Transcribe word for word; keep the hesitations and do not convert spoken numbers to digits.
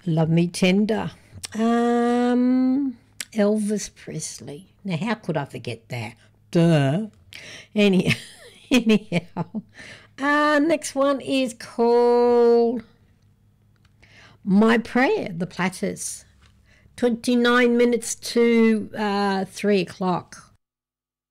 Love Me Tender. Um, Elvis Presley. Now, how could I forget that? Duh. Any, anyhow. Uh, next one is called My Prayer, The Platters. twenty-nine minutes to uh, three o'clock.